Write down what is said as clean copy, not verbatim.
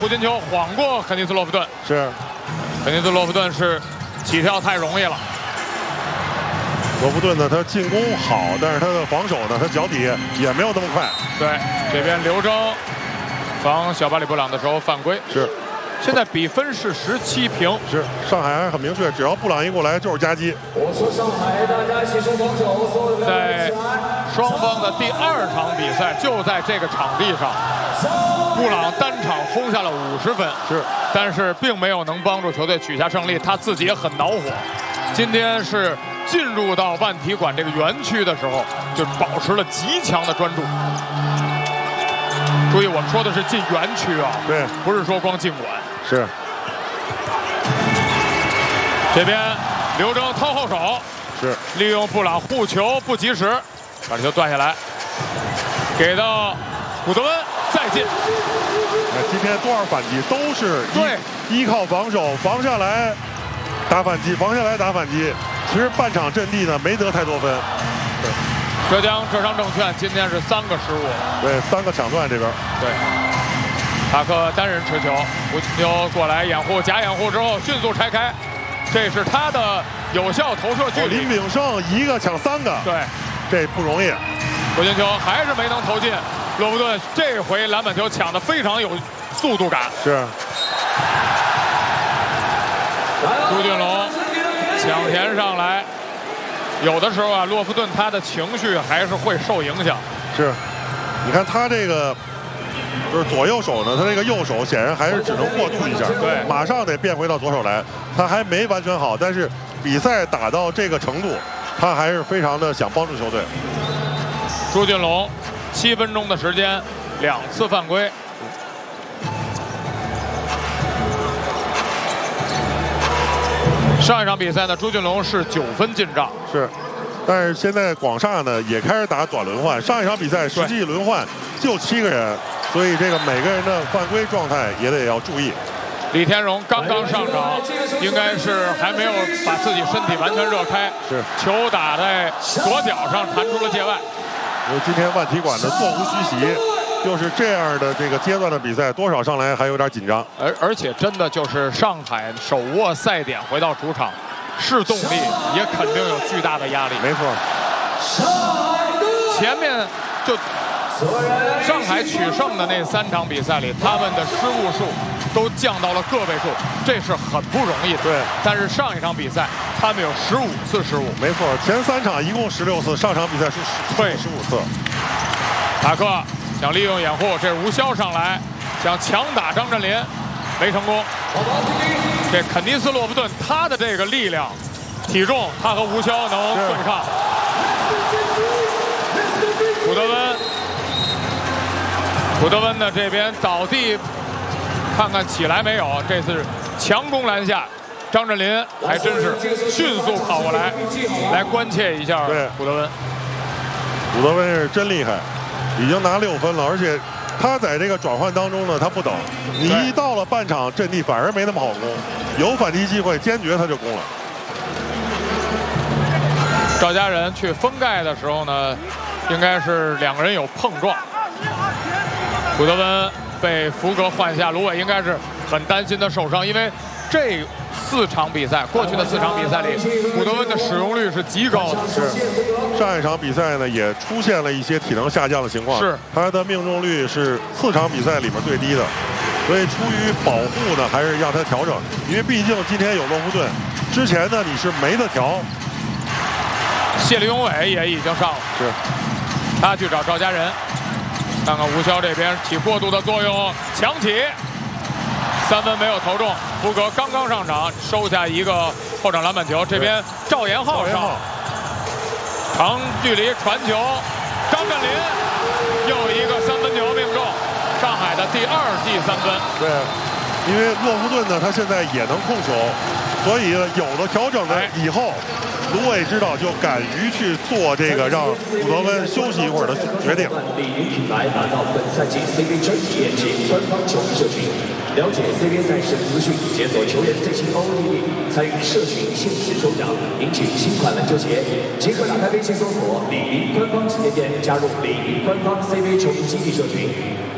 胡金秋晃过肯尼斯·洛夫顿， 是， 肯尼斯·洛夫顿是起跳太容易了。 罗夫顿呢，他进攻好，但是他的防守呢，他脚底也没有那么快。 对，这边刘铮防小巴里布朗的时候犯规。 是， 现在比分是17平。 是，上海还很明确，只要布朗一过来就是夹击。 我说上海，大家一起说防守，所有的在双方的第2场比赛就在这个场地上。布朗单场轰下了50分， 是， 但是并没有能帮助球队取下胜利，他自己也很恼火。今天是进入到万体馆这个园区的时候，就保持了极强的专注。注意，我们说的是进园区啊， 对， 不是说光进馆。 是。 这边刘铮掏后手， 是， 利用布朗护球不及时，把这球断下来，给到古德温。再进， 今天多少反击都是依靠防守，防下来打反击，防下来打反击。其实半场阵地呢没得太多分。 浙江浙商证券今天是3个失误， 对，3个抢断这边。 对，塔克单人持球，胡金秋过来掩护，假掩护之后迅速拆开，这是他的有效投射距离。 林炳胜一个抢3个， 对， 这不容易。 胡金秋还是没能投进。洛夫顿这回篮板球抢得非常有速度感。 是。 朱俊龙抢田上来，有的时候啊，洛夫顿他的情绪还是会受影响。 是，你看他这个就是左右手呢，他这个右手显然还是只能过渡一下， 对， 马上得变回到左手来，他还没完全好，但是比赛打到这个程度，他还是非常的想帮助球队。 朱俊龙。7分钟的时间，2次犯规。上一场比赛呢，朱俊龙是9分进账， 是，但是现在广厦呢也开始打短轮换，上一场比赛实际轮换就7个人，所以这个每个人的犯规状态也得要注意。 李天荣刚刚上场，应该是还没有把自己身体完全热开， 是， 球打在左脚上弹出了界外。 因为今天万体馆的座无虚席，就是这样的这个阶段的比赛，多少上来还有点紧张。 而且真的就是上海手握赛点回到主场，是动力，也肯定有巨大的压力。 没错， 前面就上海取胜的那3场比赛里，他们的失误数都降到了个位数，这是很不容易的。 对， 但是上一场比赛他们有15次失误。 没错，前3场一共16次，上场比赛是15次。 塔克想利用掩护，这是吴骁上来想强打张镇麟，没成功。这肯尼斯·洛夫顿他的这个力量、体重，他和吴骁能对抗。古德温呢这边倒地，看看起来没有，这次强攻篮下，张镇麟还真是迅速跑过来，来关切一下古德温。 古德温是真厉害，已经拿6分了，而且他在这个转换当中呢，他不等，你一到了半场阵地反而没那么好攻，有反击机会坚决他就攻了。 赵家人去封盖的时候呢，应该是2个人有碰撞。古德温被福格换下，卢伟应该是很担心他受伤，因为这4场比赛，过去的4场比赛里，古德温的使用率是极高的。 是，上一场比赛呢也出现了一些体能下降的情况， 是， 他的命中率是4场比赛里面最低的，所以出于保护呢，还是让他调整，因为毕竟今天有洛夫顿，之前呢你是没得调。 谢立永伟也已经上了， 是， 他去找赵家人。看看吴骁这边起过渡的作用，强起，3分没有投中。福格刚刚上场，收下一个后场篮板球。这边赵延浩上，长距离传球，张镇麟又一个3分球命中，上海的第2记3分。 对，因为洛夫顿呢，他现在也能控球，所以有了调整的以后。卢伟指导就敢于去做这个让古德温休息一会儿的决定。 李宁品牌打造本赛季 CBA 全体验及官方球迷社群，了解 CBA 赛事资讯，解锁球员最新 OOTD， 参与社群限时抽奖，领取新款篮球鞋。即刻打开微信搜索李宁官方旗舰店，加入李宁官方 CBA 球迷基地社群。